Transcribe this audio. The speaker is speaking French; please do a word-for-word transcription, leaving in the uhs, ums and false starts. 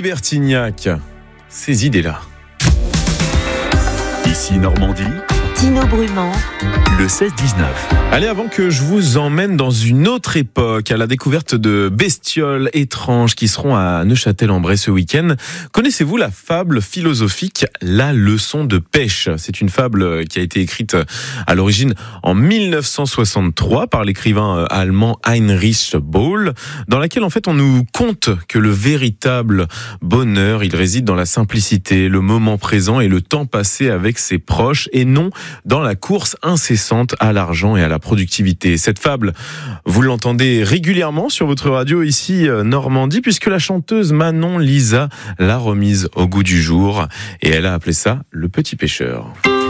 Bertignac, ces idées-là. Ici Normandie, Tino Brumand, le seize dix-neuf. Allez, avant que je vous emmène dans une autre époque, à la découverte de bestioles étranges qui seront à Neufchâtel-en-Bray ce week-end, connaissez-vous la fable philosophique La leçon de pêche ? C'est une fable qui a été écrite à l'origine en mille neuf cent soixante-trois par l'écrivain allemand Heinrich Böll, dans laquelle en fait on nous conte que le véritable bonheur, il réside dans la simplicité, le moment présent et le temps passé avec ses proches, et non dans la course incessante à l'argent et à la productivité. Cette fable, vous l'entendez régulièrement sur votre radio ici Normandie, puisque la chanteuse Manon Lisa l'a remise au goût du jour et elle a appelé ça Le Petit Pêcheur.